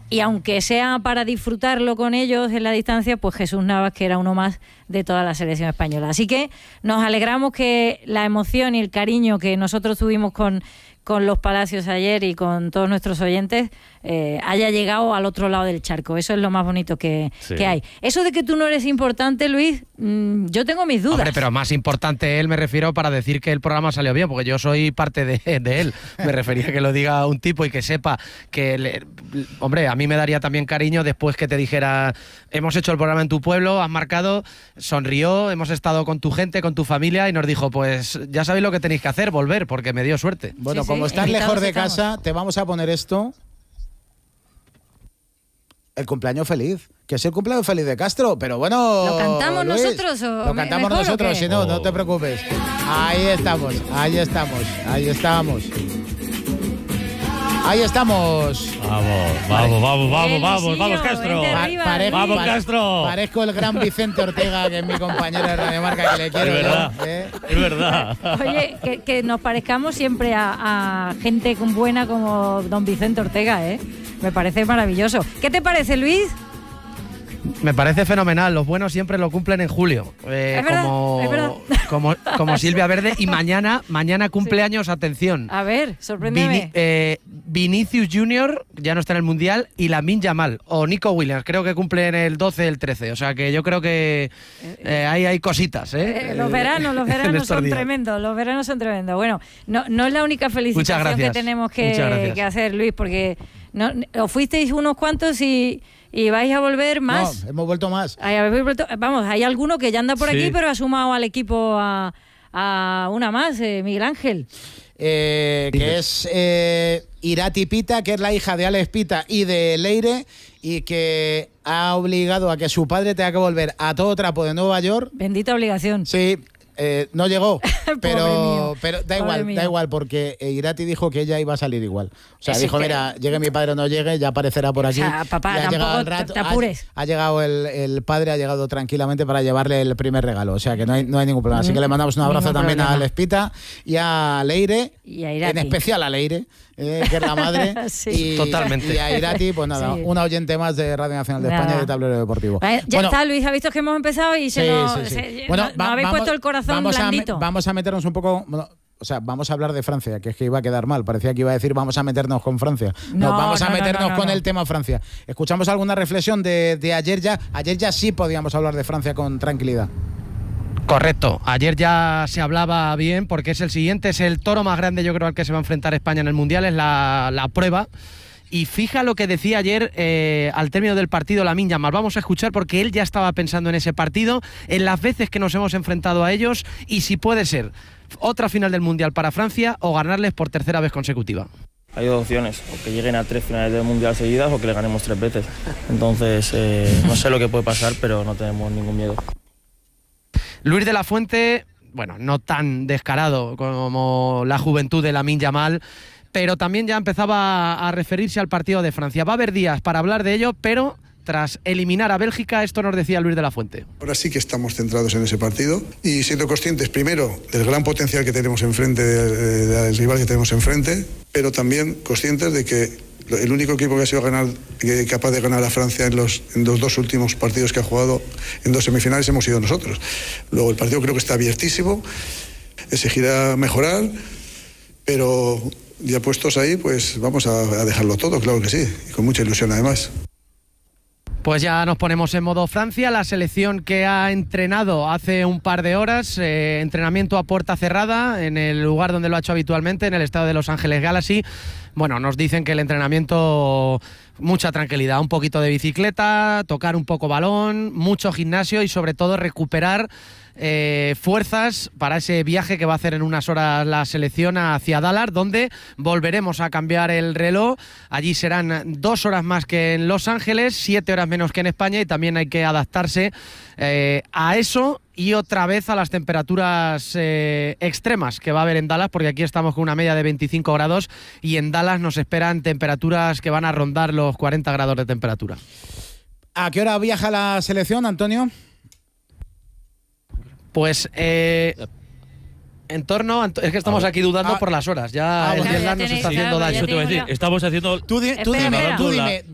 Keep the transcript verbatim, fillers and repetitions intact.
y aunque sea para disfrutarlo con ellos en la distancia, pues Jesús Navas, que era uno más de toda la selección española. Así que nos alegramos que la emoción y el cariño que nosotros tuvimos con, con los Palacios ayer y con todos nuestros oyentes eh, haya llegado al otro lado del charco. Eso es lo más bonito que, sí. que hay. Eso de que tú no eres importante, Luis, mmm, yo tengo mis dudas. Hombre, pero más importante él, me refiero para decir que el programa salió bien, porque yo soy parte de, de él. Me refería a que lo diga un tipo y que sepa que, le, hombre, a mí me daría también cariño después que te dijera, hemos hecho el programa en tu pueblo, has marcado, sonrió, hemos estado con tu gente, con tu familia, y nos dijo, pues ya sabéis lo que tenéis que hacer, volver, porque me dio suerte. Bueno, sí, como sí, estás lejos de estamos. casa, te vamos a poner esto. El cumpleaños feliz, que es el cumpleaños feliz de Castro, pero bueno... ¿Lo cantamos Luis, nosotros o Lo cantamos mejor, nosotros, o si no, oh. no te preocupes. Ahí estamos, ahí estamos, ahí estamos. Ahí estamos. Vamos, vamos, vamos, vamos, vamos, vamos, Castro. Arriba, Pare vamos, pare Castro. Parezco el gran Vicente Ortega, que es mi compañero de Radio Marca, que le quiero. Es verdad, yo, ¿eh? es verdad. Oye, que, que nos parezcamos siempre a, a gente buena como don Vicente Ortega, ¿eh? Me parece maravilloso. ¿Qué te parece, Luis? Me parece fenomenal. Los buenos siempre lo cumplen en julio. Eh, es verdad, como, es verdad. Como, como Silvia Verde. Y mañana, mañana cumpleaños, sí. atención. A ver, sorpréndeme. Vini, eh, Vinicius Junior, ya no está en el Mundial, y Lamine Yamal, o Nico Williams, creo que cumplen el doce, el trece. O sea que yo creo que eh, hay, hay cositas. ¿eh? Eh, los veranos, los veranos son días. tremendos. Los veranos son tremendos. Bueno, no, no es la única felicitación que tenemos que, que hacer, Luis, porque no, os fuisteis unos cuantos y... Y vais a volver más. No, hemos vuelto más. Hay, vamos, hay alguno que ya anda por sí. aquí, pero ha sumado al equipo a, a una más, eh, Miguel Ángel. Eh, que es eh, Irati Pita, que es la hija de Alex Pita y de Leire, y que ha obligado a que su padre tenga que volver a todo trapo de Nueva York. Bendita obligación. Sí. Eh, no llegó, pero, pero da Pobre igual, mío. da igual, porque Irati dijo que ella iba a salir igual. O sea, es dijo, que... mira, llegue mi padre o no llegue, ya aparecerá por aquí. O sea, papá, ha tampoco el rato, te apures. Ha, ha llegado el, el padre, ha llegado tranquilamente para llevarle el primer regalo. O sea, que no hay, no hay ningún problema. Así que le mandamos un abrazo también problema. a Alex Pita y a Leire, y a Irati. En especial a Leire, eh, que es la madre. sí. y, Totalmente. Y a Irati, pues nada, sí. una oyente más de Radio Nacional de nada. España y de Tablero Deportivo. Vale, ya bueno, está, Luis, ha visto que hemos empezado y se sí, nos, sí, sí. Se, bueno, nos, va, nos habéis vamos, puesto el corazón vamos blandito. A, vamos a meternos un poco... Bueno, o sea, vamos a hablar de Francia, que es que iba a quedar mal. Parecía que iba a decir vamos a meternos con Francia. No, no vamos a no, meternos no, no, con el tema Francia. Escuchamos alguna reflexión de, de ayer ya. Ayer ya sí podíamos hablar de Francia con tranquilidad. Correcto, ayer ya se hablaba bien porque es el siguiente, es el toro más grande yo creo al que se va a enfrentar España en el Mundial, es la, la prueba. Y fija lo que decía ayer eh, al término del partido Lamine Yamal. Vamos a escuchar porque él ya estaba pensando en ese partido, en las veces que nos hemos enfrentado a ellos y si puede ser otra final del Mundial para Francia o ganarles por tercera vez consecutiva. Hay dos opciones, o que lleguen a tres finales del Mundial seguidas o que le ganemos tres veces. Entonces, eh, no sé lo que puede pasar, pero no tenemos ningún miedo. Luis de la Fuente, bueno, no tan descarado como la juventud de Lamine Yamal, pero también ya empezaba a referirse al partido de Francia. Va a haber días para hablar de ello, pero tras eliminar a Bélgica, esto nos decía Luis de la Fuente. Ahora sí que estamos centrados en ese partido y siendo conscientes, primero, del gran potencial que tenemos enfrente, del rival que tenemos enfrente, pero también conscientes de que el único equipo que ha sido ganar, capaz de ganar a Francia en los, en los dos últimos partidos que ha jugado en dos semifinales hemos sido nosotros. Luego el partido creo que está abiertísimo, exigirá mejorar, pero ya puestos ahí, pues vamos a, a dejarlo todo, claro que sí, y con mucha ilusión además. Pues ya nos ponemos en modo Francia, la selección que ha entrenado hace un par de horas, eh, entrenamiento a puerta cerrada en el lugar donde lo ha hecho habitualmente, en el estadio de Los Ángeles Galaxy. Bueno, nos dicen que el entrenamiento, mucha tranquilidad, un poquito de bicicleta, tocar un poco balón, mucho gimnasio y sobre todo recuperar eh, fuerzas para ese viaje que va a hacer en unas horas la selección hacia Dallas, donde volveremos a cambiar el reloj. Allí serán dos horas más que en Los Ángeles, siete horas menos que en España y también hay que adaptarse eh, a eso y otra vez a las temperaturas eh, extremas que va a haber en Dallas, porque aquí estamos con una media de veinticinco grados y en Dallas nos esperan temperaturas que van a rondar los cuarenta grados de temperatura. ¿A qué hora viaja la selección, Antonio? Pues eh, en torno, es que estamos aquí dudando ah, por las horas, ya ah, el bueno. jet lag nos está haciendo claro, daño. Eso te voy a decir, estamos haciendo... Tú, di, tú espera, dime, espera. tú dime